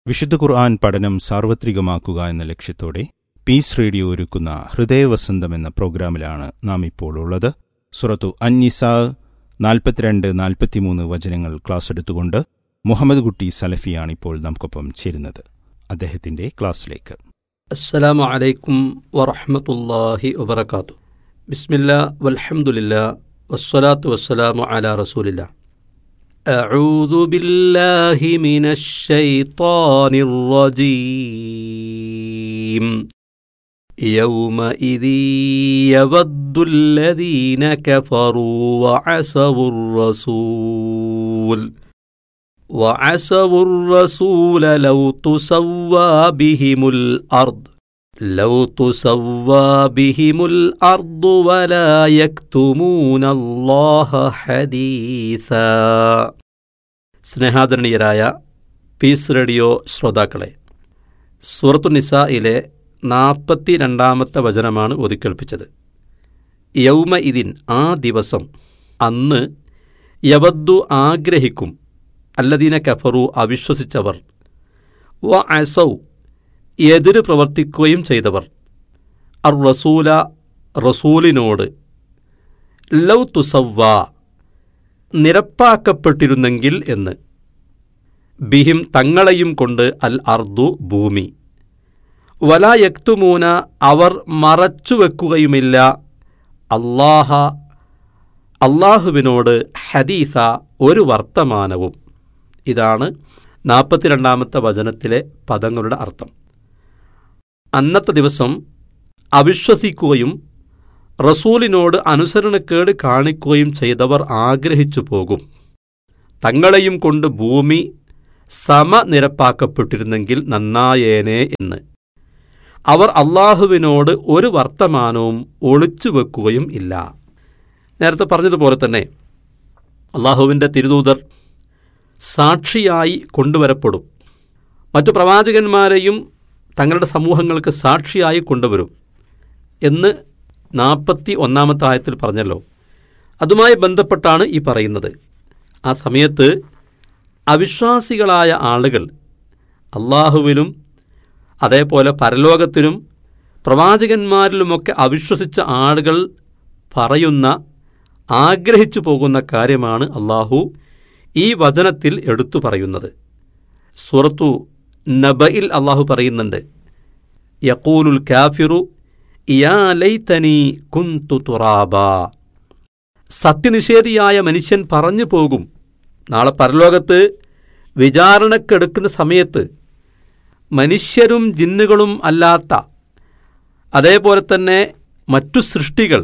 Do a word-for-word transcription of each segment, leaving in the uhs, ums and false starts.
വിശുദ്ധ ഖുർആൻ പഠനം സാർവത്രികമാക്കുക എന്ന ലക്ഷ്യത്തോടെ പീസ് റേഡിയോ ഒരുക്കുന്ന ഹൃദയവസന്തം എന്ന പ്രോഗ്രാമിലാണ് നാം ഇപ്പോൾ ഉള്ളത്. സൂറത്തു അൻ-നിസാ നാൽപ്പത്തിരണ്ട് നാൽപ്പത്തിമൂന്ന് വചനങ്ങൾ ക്ലാസ് എടുത്തുകൊണ്ട് മുഹമ്മദ് കുട്ടി സലഫിയാണ് ഇപ്പോൾ നമുക്കൊപ്പം ചേരുന്നത്. അദ്ദേഹത്തിന്റെ ക്ലാസ്സിലേക്ക്. അസ്സലാമു അലൈക്കും വറഹ്മത്തുള്ളാഹി വബറകാതുഹു. ബിസ്മില്ലാ വൽഹംദുലില്ലാ വസ്സലാത്തു വസ്സലാമു അലാ റസൂലില്ലാ. അഊദു ബില്ലാഹി മിനശ് ശൈത്വാനിർ റജീം. യൗമഇദി യവദ്ദുല്ലദീന കഫറൂ വഅസവുർ റസൂൽ വഅസവുർ റസൂല ലൗ തുസവ്വാ ബിഹിമുൽ അർദ് ലൗ തുസവ്വാ ബിഹിമുൽ അർദു വലാ യക്തുമൂനല്ലാഹ ഹദീസാ. സ്നേഹാദരണീയരായ പീസ് റേഡിയോ ശ്രോതാക്കളെ, സൂറത്തു നിസായിലെ നാൽപ്പത്തി രണ്ടാമത്തെ വചനമാണ് ഓതിക്കേൾപ്പിച്ചത്. യൗമ ഇതിൻ, ആ ദിവസം, അന്ന്, യവദ്ദു ആഗ്രഹിക്കും, അല്ലദീന കഫറു അവിശ്വസിച്ചവർ, വ അസൗ എതിര് പ്രവർത്തിക്കുകയും ചെയ്തവർ, അർ റസൂല റസൂലിനോട്, ലൗ തുസവ്വാ നിരപ്പാക്കപ്പെട്ടിരുന്നെങ്കിൽ എന്ന്, ബിഹിം തങ്ങളെയും കൊണ്ട്, അൽ അർദു ഭൂമി, വലാ യക്തുമൂന അവർ മറച്ചുവെക്കുകയുമില്ല, അല്ലാഹ അള്ളാഹുവിനോട്, ഹദീസ ഒരു വർത്തമാനവും. ഇതാണ് നാൽപ്പത്തിരണ്ടാമത്തെ വചനത്തിലെ പദങ്ങളുടെ അർത്ഥം. അന്നത്തെ ദിവസം അവിശ്വസിക്കുകയും റസൂലിനോട് അനുസരണക്കേട് കാണിക്കുകയും ചെയ്തവർ ആഗ്രഹിച്ചു പോകും, തങ്ങളെയും കൊണ്ട് ഭൂമി സമനിരപ്പാക്കപ്പെട്ടിരുന്നെങ്കിൽ നന്നായേനെ എന്ന്. അവർ അള്ളാഹുവിനോട് ഒരു വർത്തമാനവും ഒളിച്ചു വെക്കുകയും ഇല്ല. നേരത്തെ പറഞ്ഞതുപോലെ തന്നെ അള്ളാഹുവിൻ്റെ തിരുദൂതർ സാക്ഷിയായി കൊണ്ടുവരപ്പെടും. മറ്റു പ്രവാചകന്മാരെയും തങ്ങളുടെ സമൂഹങ്ങൾക്ക് സാക്ഷിയായി കൊണ്ടുവരും എന്ന് നാൽപ്പത്തി ഒന്നാമത്തെ ആയത്തിൽ പറഞ്ഞല്ലോ. അതുമായി ബന്ധപ്പെട്ടാണ് ഈ പറയുന്നത്. ആ സമയത്ത് അവിശ്വാസികളായ ആളുകൾ അള്ളാഹുവിലും അതേപോലെ പരലോകത്തിലും പ്രവാചകന്മാരിലുമൊക്കെ അവിശ്വസിച്ച ആളുകൾ പറയുന്ന, ആഗ്രഹിച്ചു പോകുന്ന കാര്യമാണ് അള്ളാഹു ഈ വചനത്തിൽ എടുത്തു പറയുന്നത്. സൂറത്തു നബയിൽ അള്ളാഹു പറയുന്നുണ്ട്, യഖൂലുൽ കാഫിറു യാ ലൈതനി കുന്തു തുറാബാ. സത്യനിഷേധിയായ മനുഷ്യൻ പറഞ്ഞു പോകും, നാളെ പരലോകത്ത് വിചാരണക്കെടുക്കുന്ന സമയത്ത് മനുഷ്യരും ജിന്നുകളും അല്ലാത്ത അതേപോലെ തന്നെ മറ്റു സൃഷ്ടികൾ,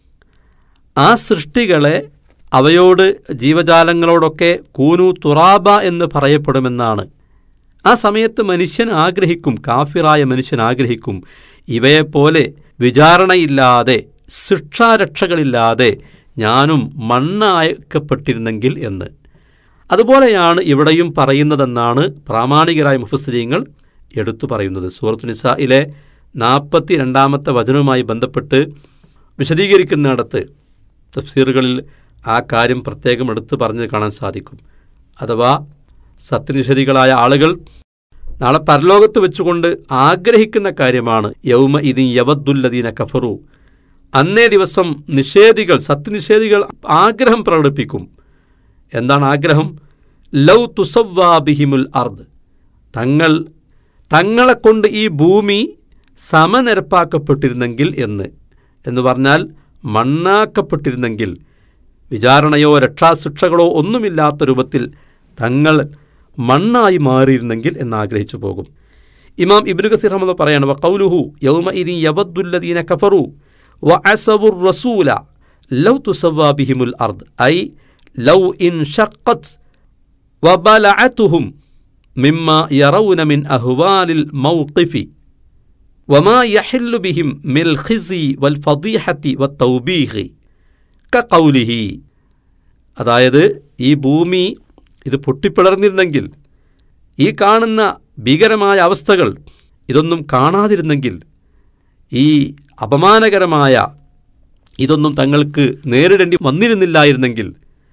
ആ സൃഷ്ടികളെ അവയോട്, ജീവജാലങ്ങളോടൊക്കെ കൂനു തുറാബ എന്ന് പറയപ്പെടുമെന്നാണ്. ആ സമയത്ത് മനുഷ്യൻ ആഗ്രഹിക്കും, കാഫിറായ മനുഷ്യൻ ആഗ്രഹിക്കും, ഇവയെപ്പോലെ വിചാരണയില്ലാതെ ശിക്ഷാരക്ഷകളില്ലാതെ ഞാനും മണ്ണാക്കപ്പെട്ടിരുന്നെങ്കിൽ എന്ന്. അതുപോലെയാണ് ഇവിടെയും പറയുന്നതെന്നാണ് പ്രാമാണികരായ മുഫസ്സിരീങ്ങൾ എടുത്തു പറയുന്നത്. സൂറത്തു നിസായിലെ നാൽപ്പത്തി രണ്ടാമത്തെ വചനവുമായി ബന്ധപ്പെട്ട് വിശദീകരിക്കുന്നിടത്ത് തഫ്സീറുകളിൽ ആ കാര്യം പ്രത്യേകം എടുത്തു പറഞ്ഞ് കാണാൻ സാധിക്കും. അഥവാ സത്യനിഷേധികളായ ആളുകൾ നാളെ പരലോകത്ത് വെച്ചുകൊണ്ട് ആഗ്രഹിക്കുന്ന കാര്യമാണ് യൗമ ഇദിൻ യവദ്ദുല്ലദീന കഫറു. അന്നേ ദിവസം നിഷേധികൾ, സത്യനിഷേധികൾ ആഗ്രഹം പ്രകടിപ്പിക്കും. എന്താണ് ആഗ്രഹം? ലൗ തുസവ്വാ ബിഹിമുൽ അർദ്, തങ്ങൾ തങ്ങളെക്കൊണ്ട് ഈ ഭൂമി സമനിരപ്പാക്കപ്പെട്ടിരുന്നെങ്കിൽ എന്ന്. എന്ന് പറഞ്ഞാൽ മണ്ണാക്കപ്പെട്ടിരുന്നെങ്കിൽ, വിചാരണയോ രക്ഷാശിക്ഷകളോ ഒന്നുമില്ലാത്ത രൂപത്തിൽ തങ്ങൾ മണ്ണായി മാറിയിരുന്നെങ്കിൽ എന്നാഗ്രഹിച്ചു പോകും. ഇമാം ഇബ്നു കസീർ റഹ്മത്തുള്ളാഹി പറയാണ്, വഖൗലുഹു യൗമഇദിൻ യവദ്ദുല്ലദീന കഫറു വഅസവുർ റസൂല ലൗ തുസവ്വാ ബിഹിമുൽ അർദ് ഐ ലൗ ഇൻ ഷഖ്ഖത് വബലഅതുഹും മിമ്മാ യറൗന മിൻ അഹ്വാലിൽ മൗഖിഫി വമാ യഹില്ലു ബിഹിം മിൽ ഖിസി വൽ ഫദീഹതി വത്തൗബീഹി കഖൗലിഹി. അതായത് ഈ ഭൂമി ഇത് പൊട്ടിപ്പിളർന്നിരുന്നെങ്കിൽ, ഈ കാണുന്ന ഭീകരമായ അവസ്ഥകൾ ഇതൊന്നും കാണാതിരുന്നെങ്കിൽ, ഈ അപമാനകരമായ ഇതൊന്നും തങ്ങൾക്ക് നേരിടേണ്ടി വന്നിരുന്നില്ലായിരുന്നെങ്കിൽ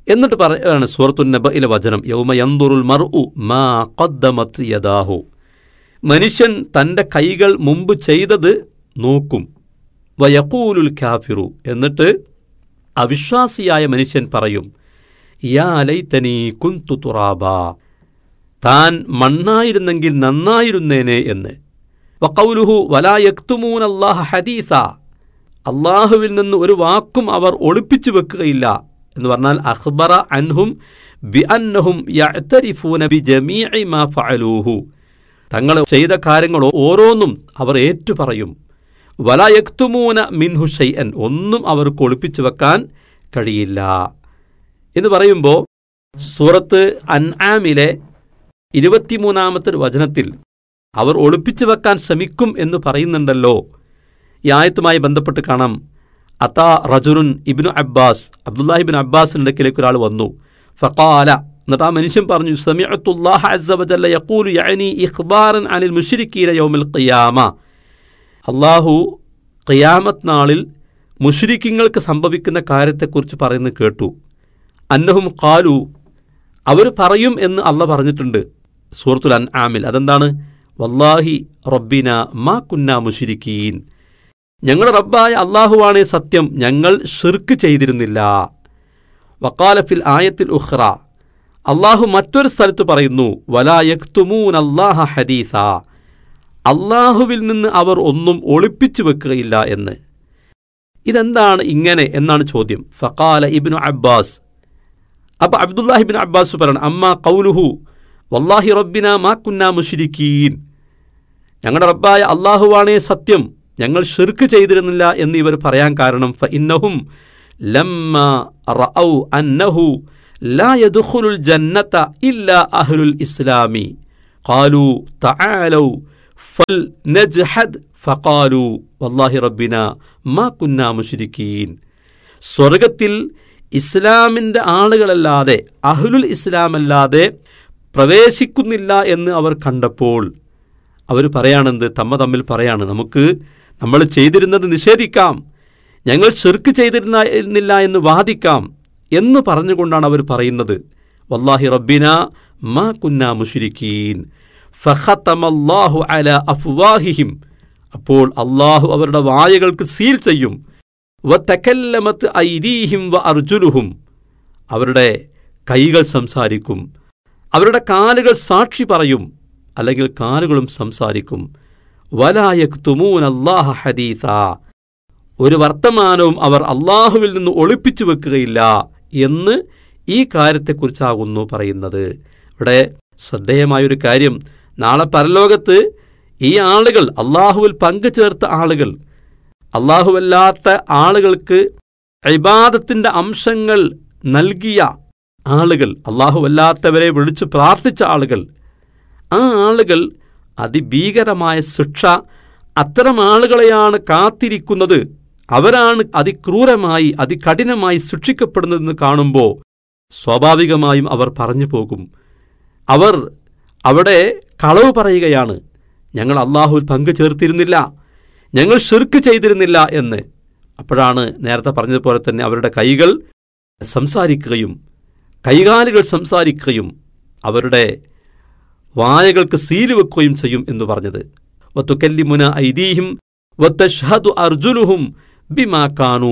എന്നിട്ട് പറയാണ് സൂറത്തുൻ നബയിലെ വചനം, യൗമ യൻദുറുൽ മർഉ മാ ഖദ്ദമത് യദാഹു. മനുഷ്യൻ തൻ്റെ കൈകൾ മുമ്പ് ചെയ്തത് നോക്കും. വയഖൂലുൽ കാഫിറു, എന്നിട്ട് അവിശ്വാസിയായ മനുഷ്യൻ പറയും, യാ ലൈതനീ കുന്തു തുറാബാ, താൻ മണ്ണായിരുന്നെങ്കിൽ നന്നായിരുന്നേനെ എന്ന്. വഖൗലുഹു വലാ യക്തുമൂനല്ലാഹ ഹദീസ, അള്ളാഹുവിൽ നിന്ന് ഒരു വാക്കും അവർ ഒളിപ്പിച്ചു വെക്കുകയില്ല എന്ന് പറഞ്ഞാൽ അഖ്ബറ അൻഹും ബി അന്നഹും യഅ്തരിഫൂന ബി ജമീഇ മാ ഫഅലൂഹു, തങ്ങൾ ചെയ്ത കാര്യങ്ങൾ ഓരോന്നും അവർ ഏറ്റുപറയും. വലാ യക്തുമൂന മിൻഹു ഷൈഅൻ, ഒന്നും അവർക്ക് ഒളിപ്പിച്ചു വെക്കാൻ കഴിയില്ല എന്ന് പറയുമ്പോൾ സൂറത്ത് അൻആമിലെ ഇരുപത്തിമൂന്നാമത്തെ വചനത്തിൽ അവർ ഒളിപ്പിച്ചു വെക്കാൻ ശ്രമിക്കും എന്ന് പറയുന്നുണ്ടല്ലോ. ഈ ആയത്തുമായി ബന്ധപ്പെട്ട് കാണാം, അതാ റജുലുൻ ഇബ്നു അബ്ബാസ്, അബ്ദുല്ലാഹിബിൻ അബ്ബാസിൻ്റെ അടുക്കിലേക്ക് ഒരാൾ വന്നു. ഫഖാല, എന്നിട്ട് ആ മനുഷ്യൻ പറഞ്ഞു, സമിഅത്തുല്ലാഹ അസ്സ വജല്ല യഖൂലു യഅനി ഇഖ്ബാറൻ അനിൽ മുശ്രിക്കീന യൗമിൽ ഖിയാമ, അല്ലാഹു ഖിയാമത്ത് നാളിൽ മുശ്രിക്കീങ്ങൾക്ക് സംഭവിക്കുന്ന കാര്യത്തെക്കുറിച്ച് പറയുന്നത് കേട്ടു. അന്നഹും ഖാലു, അവർ പറയും എന്ന് അള്ളാഹ് പറഞ്ഞിട്ടുണ്ട് സൂറത്തുൽ അൻആമിൽ. അതെന്താണ്? വല്ലാഹി റബ്ബിന മാ കുന്നാ മുശ്രിക്കീൻ, ഞങ്ങളുടെ റബ്ബായ അള്ളാഹുവാണേ സത്യം, ഞങ്ങൾ ശിർക്ക് ചെയ്തിരുന്നില്ല. വഖാല ഫിൽ ആയത്തിൽ ഉഖ്റ, അള്ളാഹു മറ്റൊരു സ്ഥലത്ത് പറയുന്നു, വലാ യക്തുമൂനല്ലാഹ ഹദീസ, അള്ളാഹുവിൽ നിന്ന് അവർ ഒന്നും ഒളിപ്പിച്ചു വെക്കുകയില്ല എന്ന്. ഇതെന്താണ് ഇങ്ങനെ എന്നാണ് ചോദ്യം. ഫഖാല ഇബ്നു അബ്ബാസ്, അപ്പോൾ അബ്ദുല്ലാഹിബിൻ അബ്ബാസ് പറയണം, അമ്മാ ഖൗലുഹു വല്ലാഹി റബ്ബിന മാ കുന്നാ മുശ്രിക്കീൻ, ഞങ്ങളുടെ റബ്ബായ അള്ളാഹുവാണേ സത്യം, ഞങ്ങൾ ശിർക്ക് ചെയ്തിരുന്നില്ല എന്ന് ഇവർ പറയാൻ കാരണം, ഫഇന്നഹും ലമ്മ റഔ അന്നഹു ലാ യദ്ഖുലുൽ ജന്നത ഇല്ലാ അഹ്ലുൽ ഇസ്ലാമി ഖാലു തആലൗ ഫൽ നജ്ഹദ് ഫഖാലു വല്ലാഹി റബ്ബിന മാ കുന്നാ മുശ്രിക്കീൻ. സ്വർഗത്തിൽ ഇസ്ലാമിൻ്റെ ആളുകളല്ലാതെ, അഹ്ലുൽ ഇസ്ലാമല്ലാതെ പ്രവേശിക്കുന്നില്ല എന്ന് അവർ കണ്ടപ്പോൾ അവർ പറയാണെന്ത്, തമ്മ തമ്മിൽ പറയാണ്, നമുക്ക് നമ്മൾ ചെയ്തിരുന്നത് നിഷേധിക്കാം, ഞങ്ങൾ ശിർക്ക് ചെയ്തിരുന്നില്ല എന്ന് വാദിക്കാം എന്ന് പറഞ്ഞുകൊണ്ടാണ് അവർ പറയുന്നത്, വല്ലാഹി റബ്ബിന മാ കുന്നാ മുശ്രിക്കീൻ ഫഖതമല്ലാഹു അലാ അഫ്വാഹിഹിം, അപ്പോൾ അള്ളാഹു അവരുടെ വായകൾക്ക് സീൽ ചെയ്യും. വതകല്ലമത് ഐദീഹിം വ അർജുലുഹും, അവരുടെ കൈകൾ സംസാരിക്കും, അവരുടെ കാലുകൾ സാക്ഷി പറയും, അല്ലെങ്കിൽ കാലുകളും സംസാരിക്കും. വലാ യക്തുമൂനല്ലാഹ ഹദീസ, ഒരു വർത്തമാനവും അവർ അള്ളാഹുവിൽ നിന്ന് ഒളിപ്പിച്ചു വെക്കുകയില്ല എന്ന് ഈ കാര്യത്തെക്കുറിച്ചാകുന്നു പറയുന്നത്. ഇവിടെ ശ്രദ്ധേയമായൊരു കാര്യം, നാളെ പരലോകത്ത് ഈ ആളുകൾ, അള്ളാഹുവിൽ പങ്കുചേർത്ത ആളുകൾ, അള്ളാഹുവല്ലാത്ത ആളുകൾക്ക് ഇബാദത്തിൻ്റെ അംശങ്ങൾ നൽകിയ ആളുകൾ, അള്ളാഹുവല്ലാത്തവരെ വിളിച്ചു പ്രാർത്ഥിച്ച ആളുകൾ, ആ ആളുകൾ അതിഭീകരമായ ശിക്ഷ അത്തരം ആളുകളെയാണ് കാത്തിരിക്കുന്നത്. അവരാണ് അതിക്രൂരമായി അതികഠിനമായി ശിക്ഷിക്കപ്പെടുന്നതെന്ന് കാണുമ്പോൾ സ്വാഭാവികമായും അവർ പറഞ്ഞു പോകും. അവർ അവിടെ കളവ് പറയുകയാണ്, ഞങ്ങൾ അള്ളാഹുവിൽ പങ്കു ചേർത്തിരുന്നില്ല, ഞങ്ങൾ ശിർക്ക് ചെയ്തിരുന്നില്ല എന്ന്. അപ്പോഴാണ് നേരത്തെ പറഞ്ഞതുപോലെ തന്നെ അവരുടെ കൈകൾ സംസാരിക്കുകയും കൈകാലുകൾ സംസാരിക്കുകയും അവരുടെ വായകൾക്ക് സീല് വെക്കുകയും ചെയ്യും എന്ന് പറഞ്ഞത്. വതുകല്ലിമുന ഐദീഹിം വതഷ്ഹദു അർജുലുഹും ബിമാ കാനൂ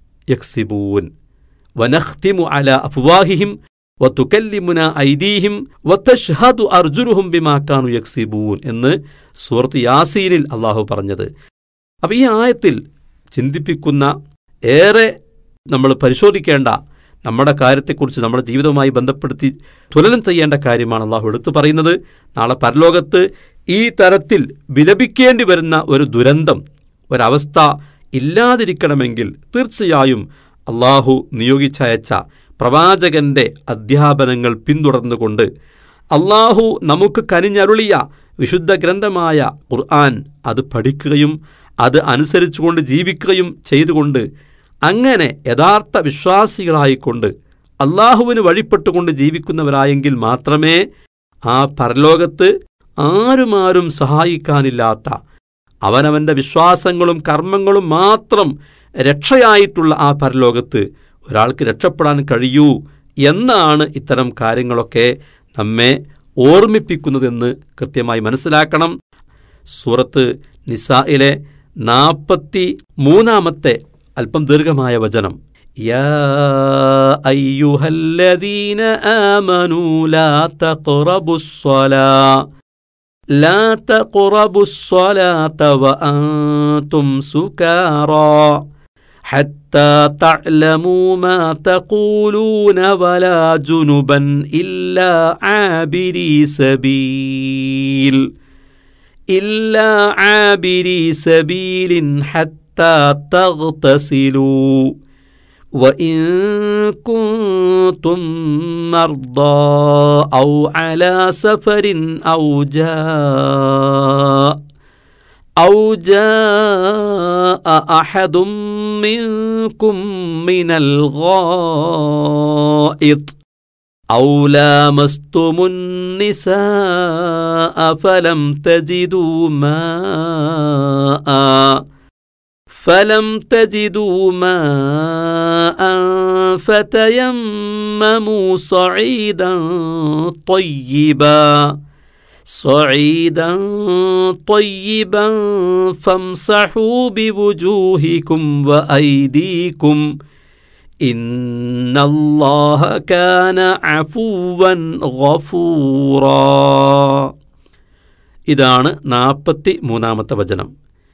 യക്സിബൂൻ വനഖ്തിമു അലാ അഫ്വാഹിഹിം വതുകല്ലിമുന ഐദീഹിം വതഷ്ഹദു അർജുലുഹും ബിമാ കാനൂ യക്സിബൂൻ എന്ന് സൂറത്ത് യാസീനിൽ അള്ളാഹു പറഞ്ഞത്. അപ്പോൾ ഈ ആയത്തിൽ ചിന്തിപ്പിക്കുന്ന, ഏറെ നമ്മൾ പരിശോധിക്കേണ്ട, നമ്മുടെ കാര്യത്തെക്കുറിച്ച് നമ്മുടെ ജീവിതവുമായി ബന്ധപ്പെടുത്തി തുലനം ചെയ്യേണ്ട കാര്യമാണ് അള്ളാഹു എടുത്തു പറയുന്നത്. നാളെ പരലോകത്ത് ഈ തരത്തിൽ വിലപിക്കേണ്ടി വരുന്ന ഒരു ദുരന്തം, ഒരവസ്ഥ ഇല്ലാതിരിക്കണമെങ്കിൽ തീർച്ചയായും അള്ളാഹു നിയോഗിച്ചയച്ച പ്രവാചകന്റെ അധ്യാപനങ്ങൾ പിന്തുടർന്നുകൊണ്ട്, അള്ളാഹു നമുക്ക് കനിഞ്ഞരുളിയ വിശുദ്ധ ഗ്രന്ഥമായ ഖുർആൻ അത് പഠിക്കുകയും അത് അനുസരിച്ചുകൊണ്ട് ജീവിക്കുകയും ചെയ്തുകൊണ്ട്, അങ്ങനെ യഥാർത്ഥ വിശ്വാസികളായിക്കൊണ്ട് അള്ളാഹുവിന് വഴിപ്പെട്ടുകൊണ്ട് ജീവിക്കുന്നവരായെങ്കിൽ മാത്രമേ ആ പരലോകത്ത് ആരുമാരും സഹായിക്കാനില്ലാത്ത, അവനവൻ്റെ വിശ്വാസങ്ങളും കർമ്മങ്ങളും മാത്രം രക്ഷയായിട്ടുള്ള ആ പരലോകത്ത് ഒരാൾക്ക് രക്ഷപ്പെടാൻ കഴിയൂ എന്നാണ് ഇത്തരം കാര്യങ്ങളൊക്കെ നമ്മെ ഓർമ്മിപ്പിക്കുന്നതെന്ന് കൃത്യമായി മനസ്സിലാക്കണം. സൂറത്ത് നിസായിലെ നാൽപ്പത്തി മൂന്നാമത്തെ അല്പം ദീർഘമായ വചനം, യാ അയ്യുഹല്ലദീന ആമനൂ ലാ തഖറബുസ്സലാ ലാ തഖറബുസ്സലാത വഅൻതും സുകാറാ ഹത്താ തഅലമൂ മാ തഖൂലൂന വലാ ജുനുബൻ ഇല്ലാ ആബിരി സബീൽ ഇല്ലാ ആബിരി സബീലിൻ ഹത്താ തഗ്തസിലൂ വഇൻ കുൻതും മർദാ ഔ അലാ സഫരിൻ ഔ ജാഅ ഔ ജാഅ അഹദും മിൻകും മിനൽ ഗായിത് ഔ ലാമസ്തുമുൻ നിസാഅ ഫലം തജിദൂ മാഅ فلم تجدوا ماء فتيمموا صعيدا طيبا صعيدا طيبا فامسحوا بوجوهكم وأيديكم إن الله كان عفوا غفورا. ഇതാണ് നാൽപ്പത്തി മൂന്നാമത്തെ വചനം.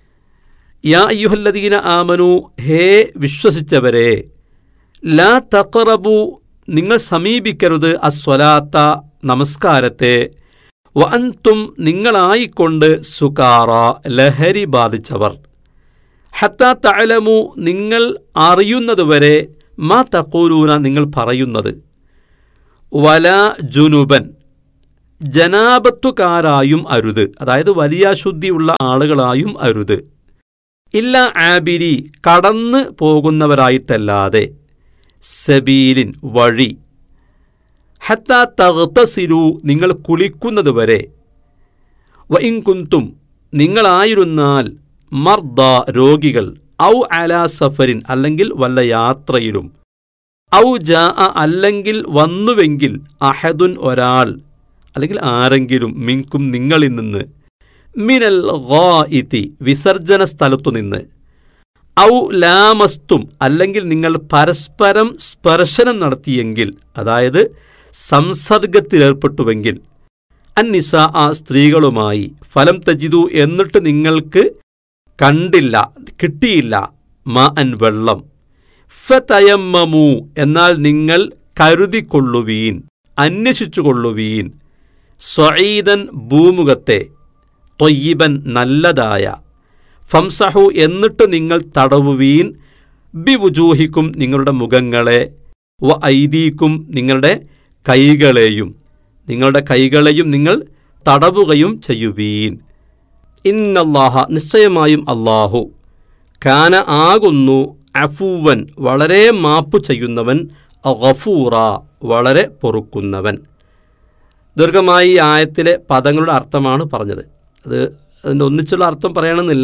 യാ അയ്യുഹല്ലദീന ആമനു, ഹേ വിശ്വസിച്ചവരെ, ലാ തഖറബു നിങ്ങൾ സമീപിക്കരുത് അസ്വലാത്ത നമസ്കാരത്തെ, വഅൻതും നിങ്ങളായിക്കൊണ്ട് സുകാറ ലഹരി ബാധിച്ചവർ, ഹത്താ തഅലമു നിങ്ങൾ അറിയുന്നതുവരെ മാ തഖൂലൂന നിങ്ങൾ പറയുന്നത്, വലാ ജുനുബൻ ജനാബത്തുകാരായും അരുത്, അതായത് വലിയ ശുദ്ധിയുള്ള ആളുകളായും അരുത്, ഇല്ല ആബിരി കടന്ന് പോകുന്നവരായിട്ടല്ലാതെ, സബീലിൻ വഴി, ഹത്താ തഗ്തസിലു നിങ്ങൾ കുളിക്കുന്നതുവരെ, വഇൻ കുൻതും നിങ്ങളായിരുന്നാൽ മർദ രോഗികൾ, ഔ അലാ സഫരിൻ അല്ലെങ്കിൽ വല്ല യാത്രയിലും, ഔ ജാഅ അല്ലെങ്കിൽ വന്നുവെങ്കിൽ, അഹദുൻ ഒരാൾ അല്ലെങ്കിൽ ആരെങ്കിലും, മിൻകും നിങ്ങളിൽ നിന്ന്, മിനൽ ഗായിതി വിസർജന സ്ഥലത്തു നിന്ന്, ഔ ലാമസ്തും അല്ലെങ്കിൽ നിങ്ങൾ പരസ്പരം സ്പർശനം നടത്തിയെങ്കിൽ, അതായത് സംസർഗത്തിലേർപ്പെട്ടുവെങ്കിൽ, അന്നിസാ ആ സ്ത്രീകളുമായി, ഫലം തജിദു എന്നിട്ട് നിങ്ങൾക്ക് കണ്ടില്ല കിട്ടിയില്ല, മാ അൻ വെള്ളം, ഫതയമ്മമു എന്നാൽ നിങ്ങൾ കരുതിക്കൊള്ളുവീൻ അന്വേഷിച്ചുകൊള്ളുവീൻ, സ്വഈദൻ ഭൂമുഖത്തെ, ത്വയ്യിബൻ നല്ലതായ, ഫംസഹു എന്നിട്ട് നിങ്ങൾ തടവുവീൻ, ബിവുജൂഹിക്കും നിങ്ങളുടെ മുഖങ്ങളെ, വ ഐദീക്കും നിങ്ങളുടെ കൈകളെയും നിങ്ങളുടെ കൈകളെയും നിങ്ങൾ തടവുകയും ചെയ്യുവീൻ. ഇന്നല്ലാഹ നിശ്ചയമായും അല്ലാഹു, കാന ആകുന്നു, അഫൂവൻ വളരെ മാപ്പു ചെയ്യുന്നവൻ, ഗഫൂറ വളരെ പൊറുക്കുന്നവൻ. ദീർഘമായി ഈ ആയത്തിലെ പദങ്ങളുടെ അർത്ഥമാണ് പറഞ്ഞത്. അത് അതിൻ്റെ ഒന്നിച്ചുള്ള അർത്ഥം പറയണമെന്നില്ല.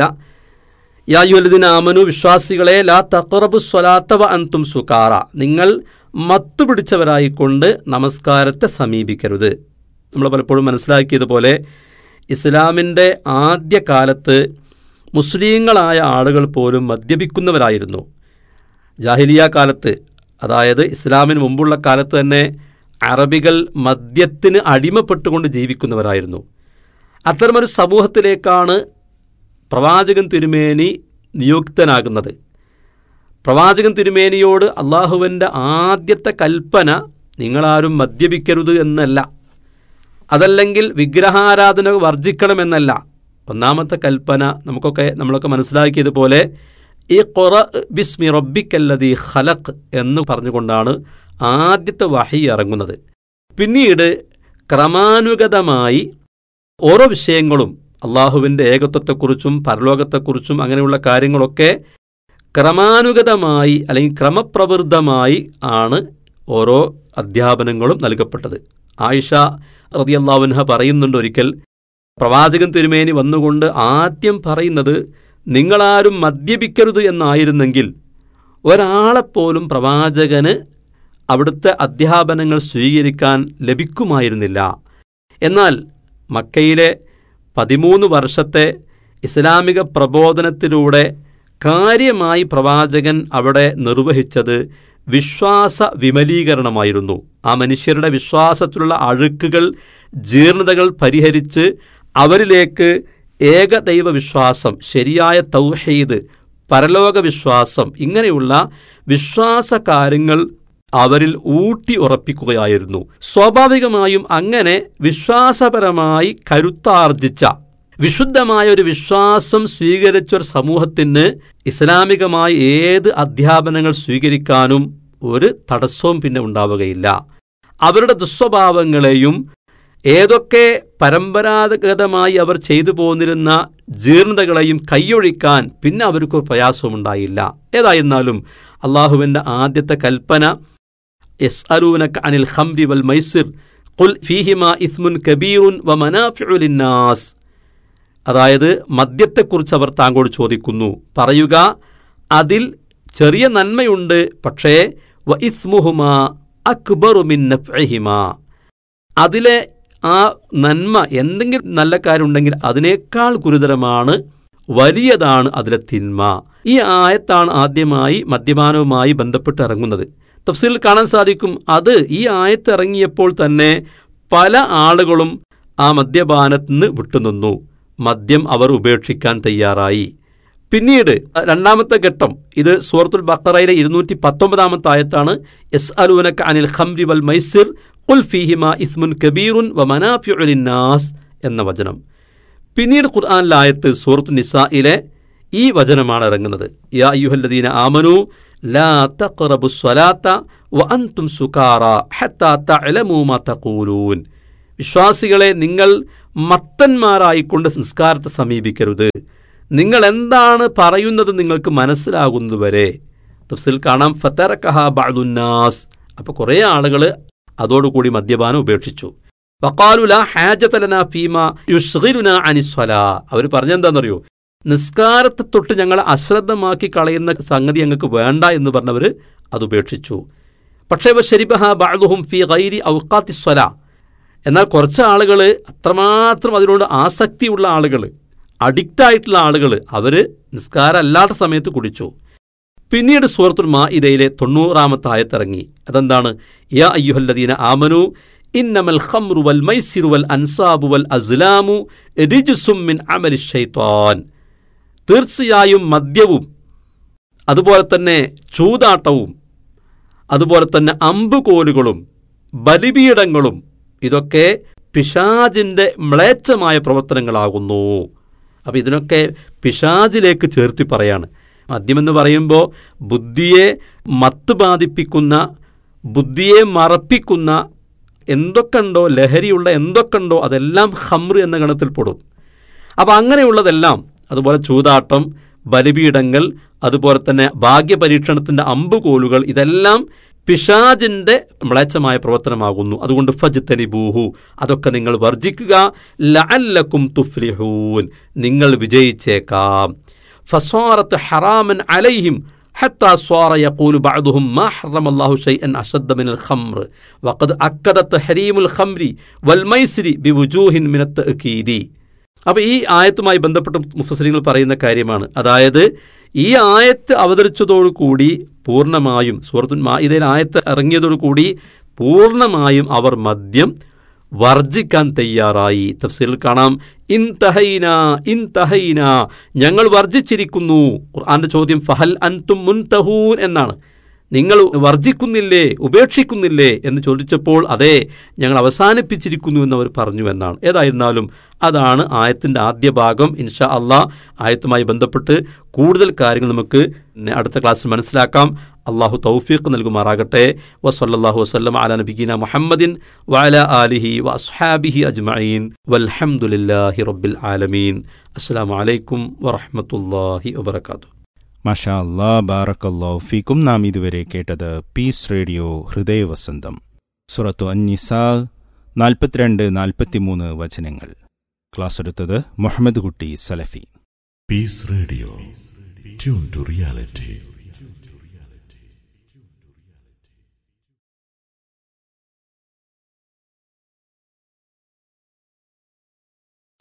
യാ അയ്യുഹല്ലദീന ആമനു വിശ്വാസികളെ, ലാ തഖറബു സ്വലാത്ത വ അൻതും സുകാറ നിങ്ങൾ മത്തുപിടിച്ചവരായിക്കൊണ്ട് നമസ്കാരത്തെ സമീപിക്കരുത്. നമ്മൾ പലപ്പോഴും മനസ്സിലാക്കിയതുപോലെ ഇസ്ലാമിൻ്റെ ആദ്യ കാലത്ത് മുസ്ലിങ്ങളായ ആളുകൾ പോലും മദ്യപിക്കുന്നവരായിരുന്നു. ജാഹിലിയ കാലത്ത്, അതായത് ഇസ്ലാമിന് മുമ്പുള്ള കാലത്ത് തന്നെ അറബികൾ മദ്യത്തിന് അടിമപ്പെട്ടുകൊണ്ട് ജീവിക്കുന്നവരായിരുന്നു. അത്തരമൊരു സമൂഹത്തിലേക്കാണ് പ്രവാചകൻ തിരുമേനി നിയുക്തനാകുന്നത്. പ്രവാചകൻ തിരുമേനിയോട് അള്ളാഹുവിൻ്റെ ആദ്യത്തെ കൽപ്പന നിങ്ങളാരും മദ്യപിക്കരുത് എന്നല്ല, അതല്ലെങ്കിൽ വിഗ്രഹാരാധന വർജിക്കണമെന്നല്ല. ഒന്നാമത്തെ കൽപ്പന നമുക്കൊക്കെ നമ്മളൊക്കെ മനസ്സിലാക്കിയതുപോലെ ഇഖ്റ ബിസ്മി റബ്ബിക്കല്ലദീ ഖലഖ് എന്ന് പറഞ്ഞുകൊണ്ടാണ് ആദ്യത്തെ വഹി ഇറങ്ങുന്നത്. പിന്നീട് ക്രമാനുഗതമായി ഓരോ വിഷയങ്ങളും അള്ളാഹുവിൻ്റെ ഏകത്വത്തെക്കുറിച്ചും പരലോകത്തെക്കുറിച്ചും അങ്ങനെയുള്ള കാര്യങ്ങളൊക്കെ ക്രമാനുഗതമായി അല്ലെങ്കിൽ ക്രമപ്രവൃത്തമായി ആണ് ഓരോ അധ്യാപനങ്ങളും നൽകപ്പെട്ടത്. ആയിഷ റളിയല്ലാഹു അൻഹ പറയുന്നുണ്ട്, ഒരിക്കൽ പ്രവാചകൻ തിരുമേനി വന്നുകൊണ്ട് ആദ്യം പറയുന്നത് നിങ്ങളാരും മദ്യപിക്കരുത് എന്നായിരുന്നെങ്കിൽ ഒരാളെപ്പോലും പ്രവാചകന് അവിടുത്തെ അധ്യാപനങ്ങൾ സ്വീകരിക്കാൻ ലഭിക്കുമായിരുന്നില്ല. എന്നാൽ മക്കയിലെ പതിമൂന്ന് വർഷത്തെ ഇസ്ലാമിക പ്രബോധനത്തിലൂടെ കാര്യമായി പ്രവാചകൻ അവിടെ നിർവഹിച്ചത് വിശ്വാസ വിമലീകരണമായിരുന്നു. ആ മനുഷ്യരുടെ വിശ്വാസത്തിലുള്ള അഴുക്കുകൾ, ജീർണതകൾ പരിഹരിച്ച് അവരിലേക്ക് ഏകദൈവ വിശ്വാസം, ശരിയായ തൗഹീദ്, പരലോക വിശ്വാസം, ഇങ്ങനെയുള്ള വിശ്വാസ കാര്യങ്ങൾ അവരിൽ ഊട്ടി ഉറപ്പിക്കുകയായിരുന്നു. സ്വാഭാവികമായും അങ്ങനെ വിശ്വാസപരമായി കരുത്താർജിച്ച വിശുദ്ധമായ ഒരു വിശ്വാസം സ്വീകരിച്ച ഒരു സമൂഹത്തിന് ഇസ്ലാമികമായി ഏത് അധ്യാപനങ്ങൾ സ്വീകരിക്കാനും ഒരു തടസ്സവും പിന്നെ ഉണ്ടാവുകയില്ല. അവരുടെ ദുസ്വഭാവങ്ങളെയും ഏതൊക്കെ പരമ്പരാഗതമായി അവർ ചെയ്തു പോന്നിരുന്ന ജീർണതകളെയും കൈയൊഴിക്കാൻ പിന്നെ അവർക്ക് പ്രയാസവും ഉണ്ടായില്ല. ഏതായിരുന്നാലും അള്ളാഹുവിൻ്റെ ആദ്യത്തെ കൽപ്പന യസ്അലൂനക അനിൽ ഖംരി വൽ മൈസിർ ഖുൽ ഫീഹിമാ ഇസ്മുൻ കബീറുൻ വമനാഫിഉ ലിന്നാസ്, അതായത് മദ്യത്തെക്കുറിച്ച് അവർ താങ്കളോട് ചോദിക്കുന്നു, പറയുക അതിൽ ചെറിയ നന്മയുണ്ട്, പക്ഷേ വ ഇസ്മുഹുമാ അക്ബറു മിൻ നഫ്ഇഹിമാ, അതിലെ ആ നന്മ, എന്തെങ്കിലും നല്ല കാര്യമുണ്ടെങ്കിൽ അതിനേക്കാൾ ഗുരുതരമാണ്, വലിയതാണ് അതിലെ തിന്മ. ഈ ആയത്താണ് ആദ്യമായി മദ്യപാനവുമായി ബന്ധപ്പെട്ട് ഇറങ്ങുന്നത്. തഫ്സീറിൽ കാണാൻ സാധിക്കും, അത് ഈ ആയത്ത് ഇറങ്ങിയപ്പോൾ തന്നെ പല ആളുകളും ആ മദ്യപാനത്തിൽ നിന്ന് വിട്ടുനിന്നു. മദ്യം അവർ ഉപേക്ഷിക്കാൻ തയ്യാറായി. പിന്നീട് രണ്ടാമത്തെ ഘട്ടം, ഇത് സൂറത്തുൽ ബഖറയിലെ ഇരുന്നൂറ്റി പത്തൊമ്പതാമത്തെ ആയത്താണ്. യസ്അലൂനക അനിൽ ഖംരി വൽ മൈസിർ ഖുൽ ഫീഹിമാ ഇസ്മുൻ കബീറുൻ വമനാഫിഉ ലിന്നാസ് എന്ന വചനം. പിന്നീട് ഖുർആനിലെ ആയത്ത് സൂറത്തുൻ നിസായിലെ ഈ വചനമാണ് ഇറങ്ങുന്നത്. യാ അയ്യുഹല്ലദീന ആമനൂ ലാ തഖറബുസ് സ്വലാത്ത വഅൻതും സുകാറാ ഹത്താ തഅലമൂ മാ തഖൂലൂൻ, വിശ്വാസികളെ നിങ്ങൾ മത്തന്മാരായിക്കൊണ്ട് നിസ്കാരത്തെ സമീപിക്കരുത്, നിങ്ങൾ എന്താണ് പറയുന്നത് നിങ്ങൾക്ക് മനസ്സിലാകുന്നതുവരെ. തഫ്സീൽ കാണാം ഫതറകഹ ബഅദുന്നാസ്, അപ്പോൾ കുറേ ആളുകൾ അതോടുകൂടി മദ്യപാനം ഉപേക്ഷിച്ചു. വഖാലു ലാ ഹാജത ലനാ ഫീമാ യുശ്ഗിലുനാ അനിസ്സലാ, അവർ പറഞ്ഞെന്താണെന്നറിയോ, നിസ്കാരത്തെ തൊട്ട് ഞങ്ങളെ അശ്രദ്ധമാക്കി കളയുന്ന സംഗതി ഞങ്ങൾക്ക് വേണ്ട എന്ന് പറഞ്ഞവർ അത് ഉപേക്ഷിച്ചു. പക്ഷേ വശരിബഹ ബഅദുഹും ഫീ ഗൈരി ഔഖാത്തിസ്സലാ, എന്നാൽ കുറച്ച് ആളുകൾ, അത്രമാത്രം അതിനോട് ആസക്തിയുള്ള ആളുകൾ, അഡിക്റ്റായിട്ടുള്ള ആളുകൾ, അവർ നിസ്കാരം അല്ലാത്ത സമയത്ത് കുടിച്ചു. പിന്നീട് സൂറത്തുൽ മാഇദയിലെ തൊണ്ണൂറാമത്തെ ആയത്തിറങ്ങി. അതെന്താണ്? യാ അയ്യുഹല്ലദീന ആമനു ഇന്നമൽ ഖംറു വൽ മൈസിറു വൽ അൻസാബു വൽ അസ്ലാമു റിജ്സും മിൻ അമലി ശൈത്താൻ, തീർച്ചയായും മദ്യവും അതുപോലെ തന്നെ ചൂതാട്ടവും അതുപോലെ തന്നെ അമ്പുകോലുകളും ബലിപീഠങ്ങളും ഇതൊക്കെ പിശാചിൻ്റെ മ്ലേച്ഛമായ പ്രവർത്തനങ്ങളാകുന്നു. അപ്പം ഇതിനൊക്കെ പിശാചിലേക്ക് ചേർത്തി പറയാണ്. മദ്യമെന്ന് പറയുമ്പോൾ ബുദ്ധിയെ മത്ത് ബാധിപ്പിക്കുന്ന, ബുദ്ധിയെ മറപ്പിക്കുന്ന എന്തൊക്കെയുണ്ടോ, ലഹരിയുള്ള എന്തൊക്കെയുണ്ടോ അതെല്ലാം ഖംറ് എന്ന ഗണത്തിൽ പെടും. അപ്പം അങ്ങനെയുള്ളതെല്ലാം, അതുപോലെ ചൂതാട്ടം, ബലിപീഠങ്ങൾ, അതുപോലെ തന്നെ ഭാഗ്യപരീക്ഷണത്തിൻ്റെ അമ്പുകോലുകൾ, ഇതെല്ലാം പിശാചിൻ്റെ മ്ലേച്ഛമായ പ്രവർത്തനമാകുന്നു. അതുകൊണ്ട് ഫജ്തനിബൂഹു, അതൊക്കെ നിങ്ങൾ വർജിക്കുക. ലഅല്ലക്കും തുഫ്ലിഹൂൻ, നിങ്ങൾ വിജയിച്ചേക്കാം. ഫസ്വാറത്ത് ഹറാമൻ അലൈഹിം ഹത്താ സ്വാറ യഖൂലു ബഅദുഹും മാ ഹറമല്ലാഹു ശൈഅൻ അശദ്ദ മിനൽ ഖംർ വഖദ് അക്കദ തഹരീമുൽ ഖംരി വൽ മൈസിരി ബിവുജൂഹിൻ മിനത് തഅകീദി. അപ്പോൾ ഈ ആയത്തുമായി ബന്ധപ്പെട്ട് മുഫസ്സിറുകൾ പറയുന്ന കാര്യമാണ്. അതായത് ഈ ആയത്ത് അവതരിച്ചതോടുകൂടി പൂർണ്ണമായും, സൂറത്തുൽ മാഇദയിൽ ആയത്ത് ഇറങ്ങിയതോടുകൂടി പൂർണ്ണമായും അവർ മദ്യം വർജിക്കാൻ തയ്യാറായി. തഫ്സീറിൽ കാണാം ഇൻതഹൈന ഇൻതഹൈന, ഞങ്ങൾ വർജിച്ചിരിക്കുന്നു. ഖുർആന്റെ ചോദ്യം ഫഹൽ അൻതും മുൻതഹൂൻ എന്നാണ്. നിങ്ങൾ വർജിക്കുന്നില്ലേ, ഉപേക്ഷിക്കുന്നില്ലേ എന്ന് ചോദിച്ചപ്പോൾ അതെ, ഞങ്ങൾ അവസാനിപ്പിച്ചിരിക്കുന്നു എന്നവർ പറഞ്ഞു എന്നാണ്. ഏതായിരുന്നാലും അതാണ് ആയത്തിൻ്റെ ആദ്യ ഭാഗം. ഇൻഷാ അള്ളാഹ് ആയത്തുമായി ബന്ധപ്പെട്ട് കൂടുതൽ കാര്യങ്ങൾ നമുക്ക് അടുത്ത ക്ലാസ്സിൽ മനസ്സിലാക്കാം. അള്ളാഹു തൗഫീഖ് നൽകുമാറാകട്ടെ. വസല്ലല്ലാഹു വസല്ലം അലാ നബിയിന മുഹമ്മദിൻ വഅലാ ആലിഹി വഅസ്ഹാബിഹി അജ്മഈൻ വൽഹംദുലില്ലാഹി റബ്ബിൽ ആലമീൻ. അസ്സലാമു അലൈക്കും വറഹ്മത്തുള്ളാഹി വബറകാതുഹു. മാഷാ അല്ലാ, ബാറക്കല്ലാഹു ഫീക്കും. നാം ഇതുവരെ കേട്ടത് പീസ് റേഡിയോ ഹൃദയവസന്തം, സൂറത്തു അൻ-നിസാ നാൽപ്പത്തിരണ്ട് നാൽപ്പത്തിമൂന്ന് വചനങ്ങൾ. ക്ലാസ് എടുത്തത് മുഹമ്മദ് കുട്ടി സലഫി. Piece radio, tune to reality.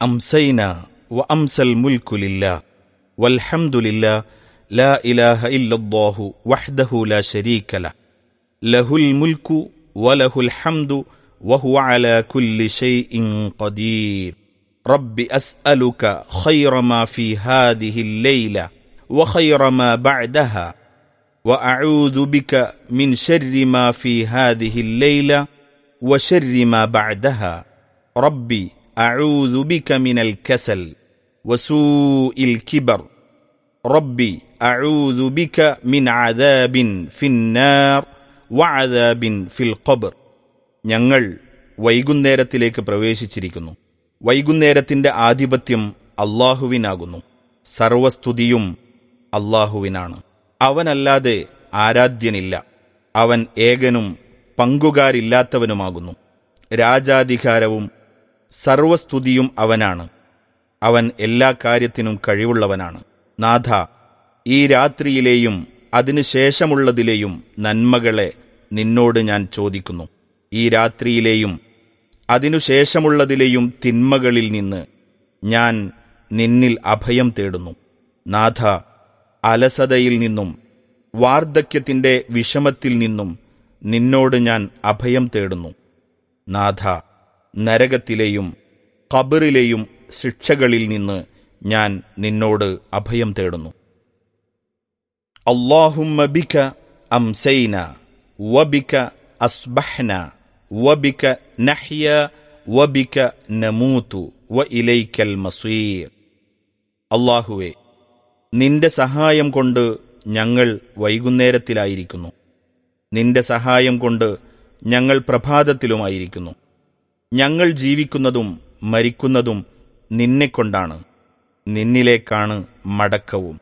أمسينا وأمسى الملك لله والحمد لله لا إله إلا الله وحده لا شريك له له الملك وله الحمد وهو على كل شيء قدير رب أسألك خير ما في هذه الليلة وخير ما بعدها وأعوذ بك من شر ما في هذه الليلة وشر ما بعدها ربي أعوذ بك من الكسل وسوء الكبر ربي أعوذ بك من عذاب في النار وعذاب في القبر. ഞങ്ങൾ വൈകുന്നേരത്തിലേക്ക് പ്രവേശിച്ചിരിക്കുന്നു. വൈകുന്നേരത്തിന്റെ ആധിപത്യം അല്ലാഹുവിനാകുന്നു. സർവസ്തുതിയും അല്ലാഹുവിനാണ്. അവനല്ലാതെ ആരാധ്യനില്ല. അവൻ ഏകനും പങ്കുകാരില്ലാത്തവനുമാകുന്നു. രാജാധികാരവും സർവസ്തുതിയും അവനാണ്. അവൻ എല്ലാ കാര്യത്തിനും കഴിവുള്ളവനാണ്. നാഥ, ഈ രാത്രിയിലെയും അതിനുശേഷമുള്ളതിലെയും നന്മകളെ നിന്നോട് ഞാൻ ചോദിക്കുന്നു. ഈ രാത്രിയിലെയും അതിനുശേഷമുള്ളതിലെയും തിന്മകളിൽ നിന്ന് ഞാൻ നിന്നിൽ അഭയം തേടുന്നു. നാഥ, അലസതയിൽ നിന്നും വാർദ്ധക്യത്തിന്റെ വിഷമത്തിൽ നിന്നും നിന്നോട് ഞാൻ അഭയം തേടുന്നു. നാഥ, നരകത്തിലെയും ഖബറിലെയും ശിക്ഷകളിൽ നിന്ന് ഞാൻ നിന്നോട് അഭയം തേടുന്നു. അല്ലാഹുമ്മ ബിക അംസൈന വബിക അസ്ബഹ്ന വബിക നഹ്യ വബിക നമൂതു വഇലൈക്കൽ മസീർ. അല്ലാഹുവേ, നിന്റെ സഹായം കൊണ്ട് ഞങ്ങൾ വൈകുന്നേരത്തിലായിരിക്കുന്നു. നിന്റെ സഹായം കൊണ്ട് ഞങ്ങൾ പ്രഭാതത്തിലുമായിരിക്കുന്നു. ഞങ്ങൾ ജീവിക്കുന്നതും മരിക്കുന്നതും നിന്നെക്കൊണ്ടാണ്. നിന്നിലേക്കാണ് മടക്കവും.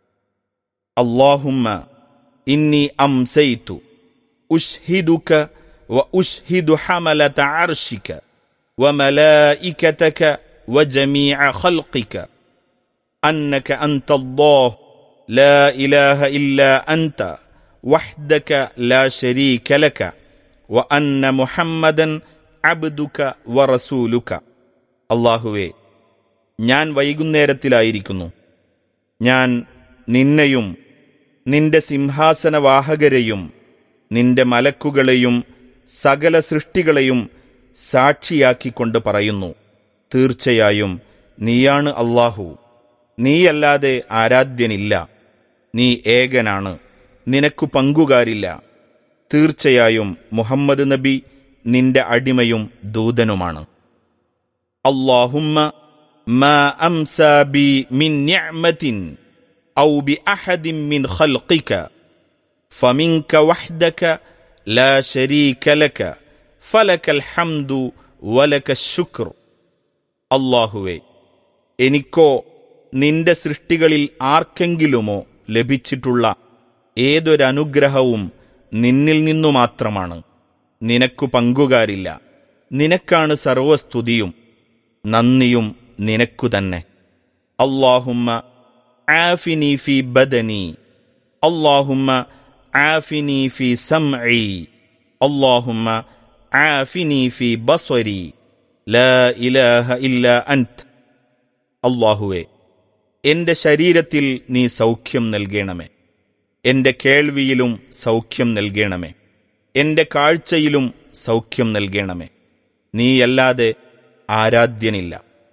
അല്ലാഹുമ്മ ഇന്നി അംസൈതു ഉശ്ഹിദുക വ ഉശ്ഹിദു ഹമലത അർശിക വ മലായികതക വ ജമീഅ ഖൽഖിക അന്നക അൻതല്ലാഹ് ലാ ഇലാഹ ഇല്ലാ അൻത വഹ്ദക ലാ ശരീക ലക വ അന്ന മുഹമ്മദൻ അബ്ദുക വ റസൂലുക. അല്ലാഹുവേ, ഞാൻ വൈകുന്നേരത്തിലായിരിക്കുന്നു. ഞാൻ നിന്നെയും നിന്റെ സിംഹാസനവാഹകരെയും നിന്റെ മലക്കുകളെയും സകല സൃഷ്ടികളെയും സാക്ഷിയാക്കിക്കൊണ്ട് പറയുന്നു, തീർച്ചയായും നീയാണ് അല്ലാഹു. നീയല്ലാതെ ആരാധ്യനില്ല. നീ ഏകനാണ്, നിനക്കു പങ്കുകാരില്ല. തീർച്ചയായും മുഹമ്മദ് നബി നിന്റെ അടിമയും ദൂതനുമാണ്. അല്ലാഹുമ്മ മാ അംസാ ബി മിൻ നിഅമത്തിൻ ഔ ബി അഹദിൻ മിൻ ഖൽഖിക ഫമിൻക വഹ്ദക ലാ ശരീക ലക ഫലകൽ ഹംദു വലകശ് ശുക്ർ. അല്ലാഹുവേ, എനിക്കോ നിന്റെ സൃഷ്ടികളിൽ ആർക്കെങ്കിലുമോ ലഭിച്ചിട്ടുള്ള ഏതൊരനുഗ്രഹവും നിന്നിൽ നിന്നു മാത്രമാണ്. നിനക്കു പങ്കുകാരില്ല. നിനക്കാണ് സർവസ്തുതിയും നന്ദിയും നിനക്കു തന്നെ. അല്ലാഹുമ്മ ആഫിനി ഫി ബദനി അല്ലാഹുമ്മ ആഫിനി ഫി സംഇ അല്ലാഹുമ്മ ആഫിനി ഫി ബസ്വരി ലാ ഇലാഹ ഇല്ലാ അൻത്. അല്ലാഹുവേ, എന്റെ ശരീരത്തിൽ നീ സൗഖ്യം നൽകണമേ. എന്റെ കേൾവിയിലും സൗഖ്യം നൽകണമേ. എന്റെ കാഴ്ചയിലും സൗഖ്യം നൽകണമേ. നീയല്ലാതെ ആരാധ്യനില്ല.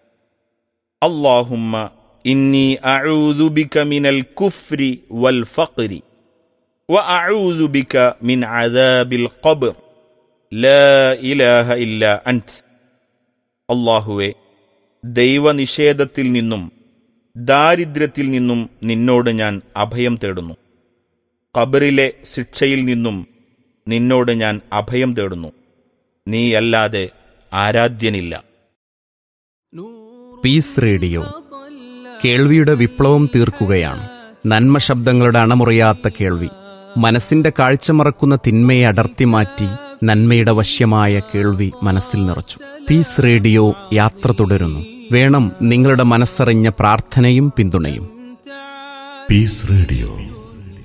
അല്ലാഹുമ്മ ഇന്നി അഊദു ബിക മിനൽ കുഫ്രി വൽ ഫഖ്രി വ അഊദു ബിക മിൻ അദാബിൽ ഖബ്ർ ലാ ഇലാഹ ഇല്ലാ അൻത്. അല്ലാഹുവേ, ദൈവനിഷേധത്തിൽ നിന്നും ദാരിദ്ര്യത്തിൽ നിന്നും നിന്നോട് ഞാൻ അഭയം തേടുന്നു. ഖബറിലെ ശിക്ഷയിൽ നിന്നും നിന്നോട് ഞാൻ അഭയം തേടുന്നു. നീയല്ലാതെ ആരാധ്യനില്ല. പീസ് റേഡിയോ കേൾവിയുടെ വിപ്ലവം തീർക്കുകയാണ്. നന്മ ശബ്ദങ്ങളുടെ അണമുറിയാത്ത കേൾവി, മനസ്സിന്റെ കാഴ്ച മറക്കുന്ന തിന്മയെ അടർത്തി മാറ്റി നന്മയുടെ വശ്യമായ കേൾവി മനസ്സിൽ നിറച്ചു. പീസ് റേഡിയോ യാത്ര തുടരുന്നു. വേണം നിങ്ങളുടെ മനസ്സറിഞ്ഞ പ്രാർത്ഥനയും പിന്തുണയും. Piece radio